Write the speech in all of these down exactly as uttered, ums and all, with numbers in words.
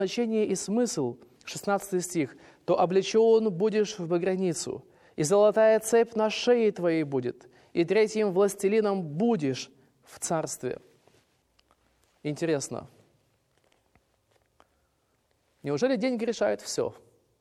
Значение и смысл, шестнадцатый стих, «То облечен будешь в багряницу, и золотая цепь на шее твоей будет, и третьим властелином будешь в царстве». Интересно. Неужели деньги решают все?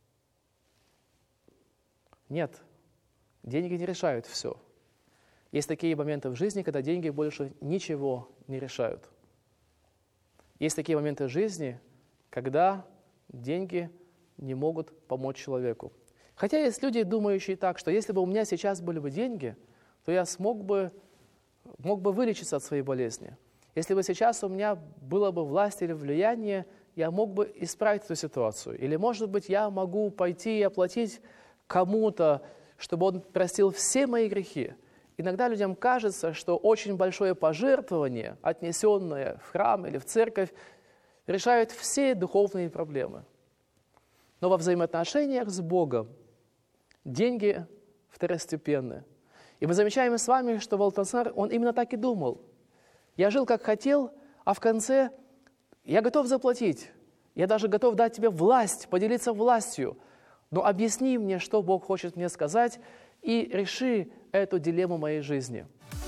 Нет, деньги не решают все. Есть такие моменты в жизни, когда деньги больше ничего не решают. Есть такие моменты в жизни, когда деньги не могут помочь человеку. Хотя есть люди, думающие так, что если бы у меня сейчас были бы деньги, то я смог бы, мог бы вылечиться от своей болезни. Если бы сейчас у меня было бы власть или влияние, я мог бы исправить эту ситуацию. Или, может быть, я могу пойти и оплатить кому-то, чтобы он простил все мои грехи. Иногда людям кажется, что очень большое пожертвование, отнесенное в храм или в церковь, решает все духовные проблемы. Но во взаимоотношениях с Богом деньги второстепенны. И мы замечаем с вами, что Валтасар, он именно так и думал. Я жил, как хотел, а в конце я готов заплатить. Я даже готов дать тебе власть, поделиться властью. Но объясни мне, что Бог хочет мне сказать, и реши эту дилемму моей жизни.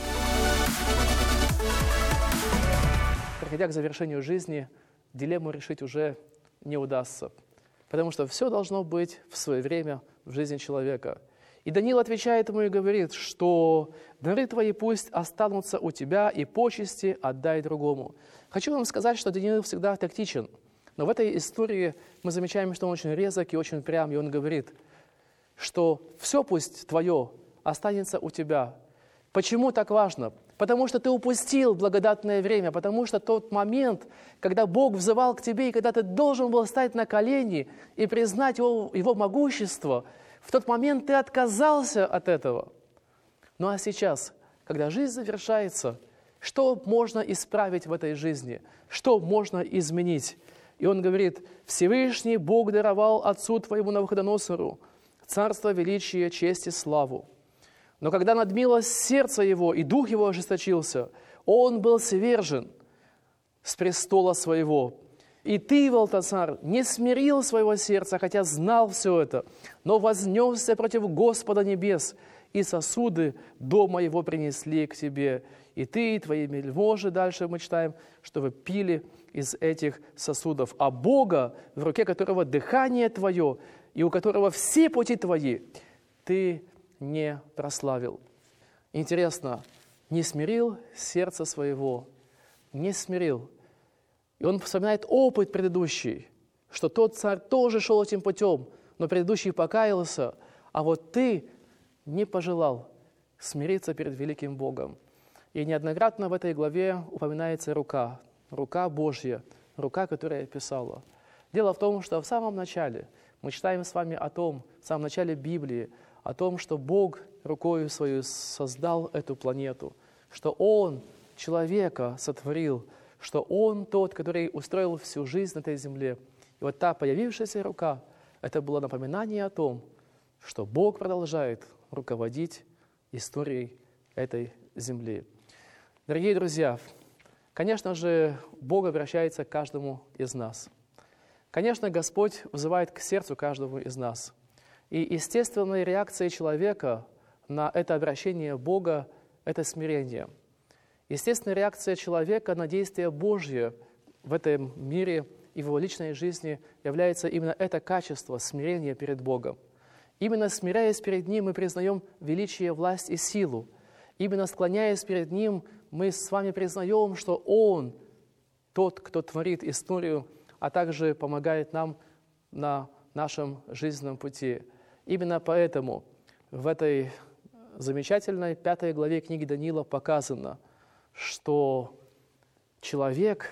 Приходя к завершению жизни, дилемму решить уже не удастся, потому что все должно быть в свое время в жизни человека. И Даниил отвечает ему и говорит, что дары твои пусть останутся у тебя, и почести отдай другому. Хочу вам сказать, что Даниил всегда тактичен, но в этой истории мы замечаем, что он очень резок и очень прям, и он говорит, что все пусть твое останется у тебя. Почему так важно? Потому что ты упустил благодатное время, потому что тот момент, когда Бог взывал к тебе, и когда ты должен был стать на колени и признать Его, его могущество, в тот момент ты отказался от этого. Ну а сейчас, когда жизнь завершается, что можно исправить в этой жизни? Что можно изменить? И он говорит, «Всевышний Бог даровал отцу твоему Навуходоносору царство, величие, честь и славу. Но когда надмилось сердце его, и дух его ожесточился, он был свержен с престола своего. И ты, Валтасар, не смирил своего сердца, хотя знал все это, но вознесся против Господа небес, и сосуды дома его принесли к тебе. И ты, и твои вельможи», дальше мы читаем, «что вы пили из этих сосудов, а Бога, в руке которого дыхание твое, и у которого все пути твои, ты не прославил». Интересно, не смирил сердце своего, не смирил. И он вспоминает опыт предыдущий, что тот царь тоже шел этим путем, но предыдущий покаялся, а вот ты не пожелал смириться перед великим Богом. И неоднократно в этой главе упоминается рука, рука Божья, рука, которая писала. Дело в том, что в самом начале мы читаем с вами о том, в самом начале Библии, о том, что Бог рукою свою создал эту планету, что Он человека сотворил, что Он тот, который устроил всю жизнь на этой земле. И вот та появившаяся рука, это было напоминание о том, что Бог продолжает руководить историей этой земли. Дорогие друзья, конечно же, Бог обращается к каждому из нас. Конечно, Господь вызывает к сердцу каждого из нас. И естественной реакцией человека на это обращение Бога – это смирение. Естественная реакция человека на действие Божье в этом мире и в его личной жизни является именно это качество – смирение перед Богом. Именно смиряясь перед Ним, мы признаем величие, власть и силу. Именно склоняясь перед Ним, мы с вами признаем, что Он тот, кто творит историю, а также помогает нам на нашем жизненном пути. Именно поэтому в этой замечательной пятой главе книги Даниила показано, что человек,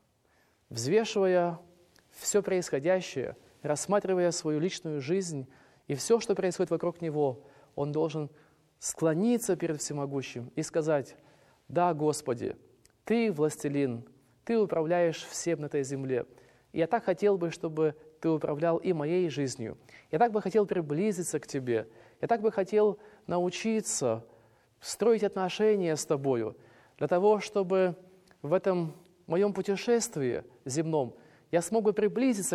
взвешивая все происходящее, рассматривая свою личную жизнь и все, что происходит вокруг него, он должен склониться перед Всемогущим и сказать: «Да, Господи, Ты властелин, Ты управляешь всем на этой земле. И я так хотел бы, чтобы Ты управлял и моей жизнью. Я так бы хотел приблизиться к Тебе. Я так бы хотел научиться строить отношения с Тобою, для того, чтобы в этом моем путешествии земном я смог бы приблизиться